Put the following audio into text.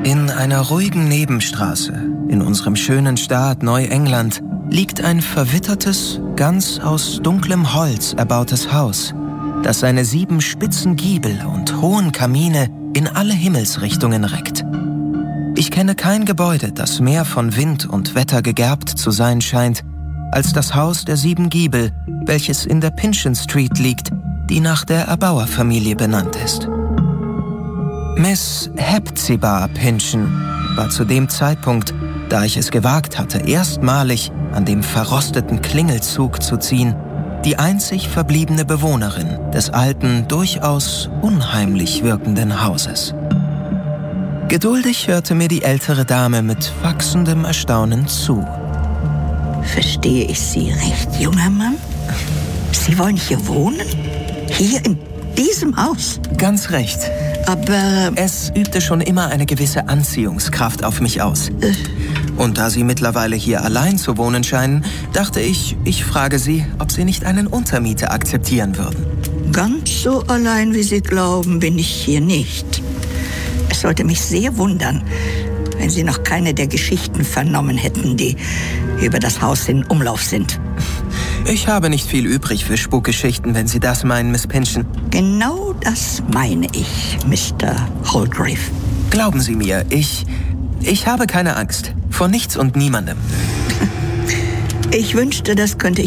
In einer ruhigen Nebenstraße in unserem schönen Staat Neuengland liegt ein verwittertes, ganz aus dunklem Holz erbautes Haus, das seine 7 spitzen Giebel und hohen Kamine in alle Himmelsrichtungen reckt. Ich kenne kein Gebäude, das mehr von Wind und Wetter gegerbt zu sein scheint, als das Haus der 7 Giebel, welches in der Pinchin Street liegt, die nach der Erbauerfamilie benannt ist. Miss Hepzibah Pinchin war zu dem Zeitpunkt, da ich es gewagt hatte, erstmalig an dem verrosteten Klingelzug zu ziehen, die einzig verbliebene Bewohnerin des alten, durchaus unheimlich wirkenden Hauses. Geduldig hörte mir die ältere Dame mit wachsendem Erstaunen zu. Verstehe ich Sie recht, junger Mann? Sie wollen hier wohnen? Hier in diesem Haus? Ganz recht. Aber es übte schon immer eine gewisse Anziehungskraft auf mich aus. Und da Sie mittlerweile hier allein zu wohnen scheinen, dachte ich, ich frage Sie, ob Sie nicht einen Untermieter akzeptieren würden. Ganz so allein, wie Sie glauben, bin ich hier nicht. Es sollte mich sehr wundern, wenn Sie noch keine der Geschichten vernommen hätten, die über das Haus in Umlauf sind. Ich habe nicht viel übrig für Spukgeschichten, wenn Sie das meinen, Miss Pinchin. Genau das meine ich, Mr. Holgrave. Glauben Sie mir, ich habe keine Angst. Vor nichts und niemandem. Ich wünschte, das könnte